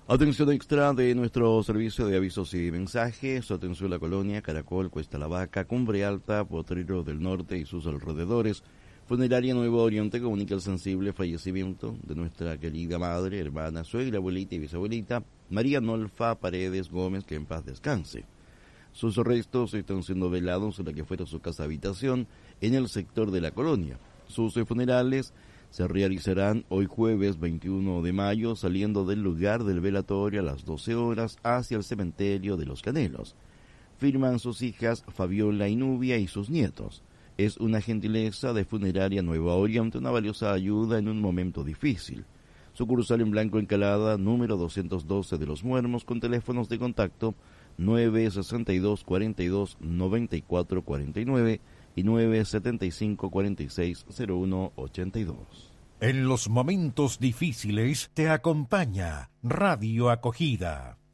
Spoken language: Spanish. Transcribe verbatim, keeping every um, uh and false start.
Atención extra de nuestro servicio de avisos y mensajes. Atención La Colonia, Caracol, Cuesta La Vaca, Cumbre Alta, Potrero del Norte y sus alrededores. Funeraria Nuevo Oriente comunica el sensible fallecimiento de nuestra querida madre, hermana, suegra, abuelita y bisabuelita, María Nolfa Paredes Gómez, que en paz descanse. Sus restos están siendo velados en la que fuera su casa habitación en el sector de La Colonia. Sus funerales se realizarán hoy jueves veintiuno de mayo, saliendo del lugar del velatorio a las doce horas hacia el cementerio de Los Canelos. Firman sus hijas Fabiola y Nubia y sus nietos. Es una gentileza de Funeraria Nuevo Oriente, una valiosa ayuda en un momento difícil. Sucursal en Blanco Encalada, número doscientos doce de Los Muermos, con teléfonos de contacto nueve sesenta y dos, cuarenta y dos, noventa y cuatro cuarenta y nueve y nueve setenta y cinco, cuarenta y seis, cero uno ochenta y dos. En los momentos difíciles te acompaña Radio Acogida.